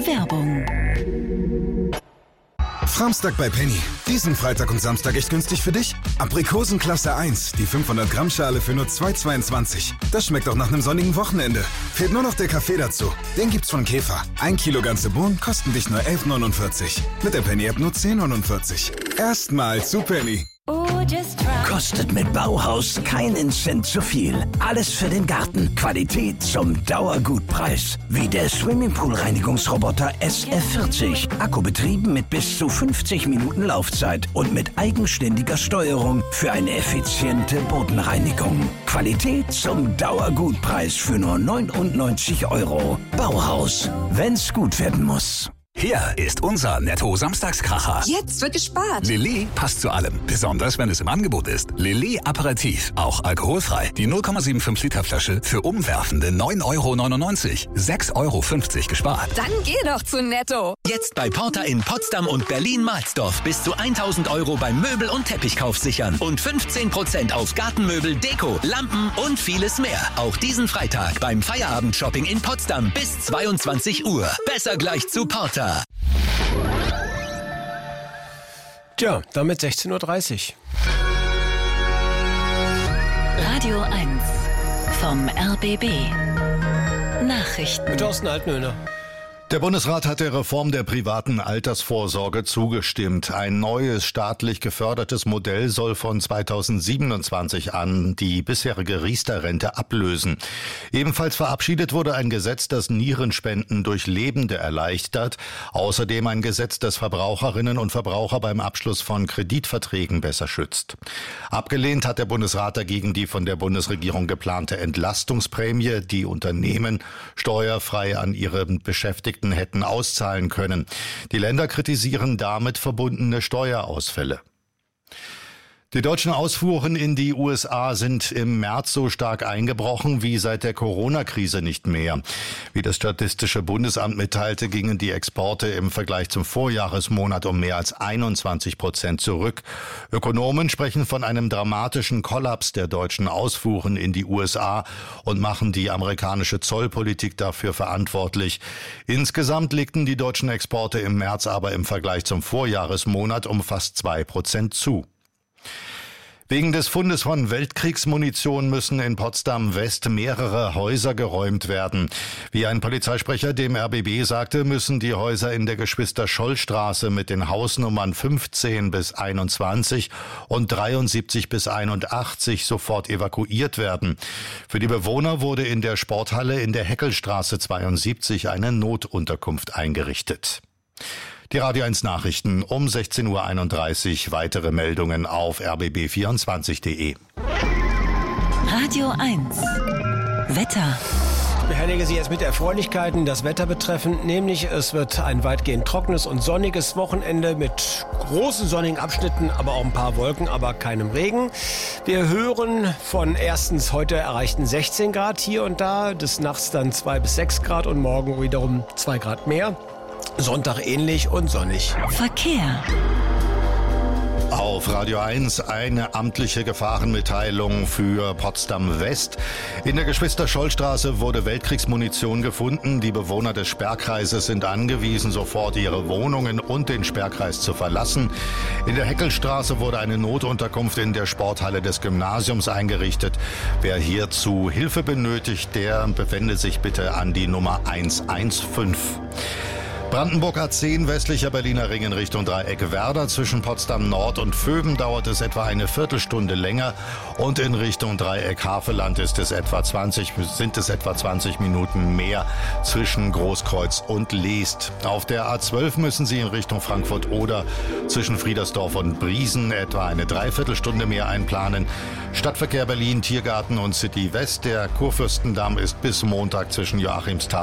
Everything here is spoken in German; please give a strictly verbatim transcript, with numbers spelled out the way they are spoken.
Werbung. Framstag bei Penny. Diesen Freitag und Samstag echt günstig für dich? Aprikosen Klasse eins, die fünfhundert Gramm Schale für nur zwei Euro zweiundzwanzig. Das schmeckt auch nach einem sonnigen Wochenende. Fehlt nur noch der Kaffee dazu. Den gibt's von Käfer. Ein Kilo ganze Bohnen kosten dich nur elf Euro neunundvierzig. Mit der Penny-App nur zehn Euro neunundvierzig. Erstmal zu Penny. Kostet mit Bauhaus keinen Cent zu viel. Alles für den Garten. Qualität zum Dauergutpreis. Wie der Swimmingpool-Reinigungsroboter S F vierzig. Akkubetrieben mit bis zu fünfzig Minuten Laufzeit und mit eigenständiger Steuerung für eine effiziente Bodenreinigung. Qualität zum Dauergutpreis für nur neunundneunzig Euro. Bauhaus. Wenn's gut werden muss. Hier ist unser Netto-Samstagskracher. Jetzt wird gespart. Lilly passt zu allem, besonders wenn es im Angebot ist. Lilly Aperitif, auch alkoholfrei. Die null Komma fünfundsiebzig Liter Flasche für umwerfende neun Euro neunundneunzig. sechs Euro fünfzig gespart. Dann geh doch zu Netto. Jetzt bei Porta in Potsdam und Berlin-Mahlsdorf bis zu tausend Euro beim Möbel- und Teppichkauf sichern. Und fünfzehn Prozent auf Gartenmöbel, Deko, Lampen und vieles mehr. Auch diesen Freitag beim Feierabend-Shopping in Potsdam bis zweiundzwanzig Uhr. Besser gleich zu Porta. Tja, damit sechzehn Uhr dreißig. Radio eins vom R B B. Nachrichten. Mit Thorsten Altnöhner. Der Bundesrat hat der Reform der privaten Altersvorsorge zugestimmt. Ein neues staatlich gefördertes Modell soll von zweitausendsiebenundzwanzig an die bisherige Riester-Rente ablösen. Ebenfalls verabschiedet wurde ein Gesetz, das Nierenspenden durch Lebende erleichtert. Außerdem ein Gesetz, das Verbraucherinnen und Verbraucher beim Abschluss von Kreditverträgen besser schützt. Abgelehnt hat der Bundesrat dagegen die von der Bundesregierung geplante Entlastungsprämie, die Unternehmen steuerfrei an ihre Beschäftigten hätten auszahlen können. Die Länder kritisieren damit verbundene Steuerausfälle. Die deutschen Ausfuhren in die U S A sind im März so stark eingebrochen wie seit der Corona-Krise nicht mehr. Wie das Statistische Bundesamt mitteilte, gingen die Exporte im Vergleich zum Vorjahresmonat um mehr als einundzwanzig Prozent zurück. Ökonomen sprechen von einem dramatischen Kollaps der deutschen Ausfuhren in die U S A und machen die amerikanische Zollpolitik dafür verantwortlich. Insgesamt legten die deutschen Exporte im März aber im Vergleich zum Vorjahresmonat um fast zwei Prozent zu. Wegen des Fundes von Weltkriegsmunition müssen in Potsdam-West mehrere Häuser geräumt werden. Wie ein Polizeisprecher dem R B B sagte, müssen die Häuser in der Geschwister-Scholl-Straße mit den Hausnummern fünfzehn bis einundzwanzig und dreiundsiebzig bis einundachtzig sofort evakuiert werden. Für die Bewohner wurde in der Sporthalle in der Heckelstraße zweiundsiebzig eine Notunterkunft eingerichtet. Die Radio eins Nachrichten um sechzehn Uhr einunddreißig. Weitere Meldungen auf r b b vierundzwanzig punkt de. Radio eins. Wetter. Ich behellige Sie jetzt mit Erfreulichkeiten, das Wetter betreffend, nämlich es wird ein weitgehend trockenes und sonniges Wochenende mit großen sonnigen Abschnitten, aber auch ein paar Wolken, aber keinem Regen. Wir hören von erstens heute erreichten sechzehn Grad hier und da, des Nachts dann zwei bis sechs Grad und morgen wiederum zwei Grad mehr. Sonntag ähnlich und sonnig. Verkehr. Auf Radio eins eine amtliche Gefahrenmitteilung für Potsdam-West. In der Geschwister-Scholl-Straße wurde Weltkriegsmunition gefunden. Die Bewohner des Sperrkreises sind angewiesen, sofort ihre Wohnungen und den Sperrkreis zu verlassen. In der Heckelstraße wurde eine Notunterkunft in der Sporthalle des Gymnasiums eingerichtet. Wer hierzu Hilfe benötigt, der bewende sich bitte an die Nummer eins eins fünf. Brandenburg A zehn, westlicher Berliner Ring in Richtung Dreieck Werder. Zwischen Potsdam Nord und Vöben dauert es etwa eine Viertelstunde länger und in Richtung Dreieck Havelland ist es etwa zwanzig, sind es etwa zwanzig Minuten mehr zwischen Großkreuz und Leest. Auf der A zwölf müssen Sie in Richtung Frankfurt oder zwischen Friedersdorf und Briesen etwa eine Dreiviertelstunde mehr einplanen. Stadtverkehr Berlin, Tiergarten und City West. Der Kurfürstendamm ist bis Montag zwischen Joachimsthal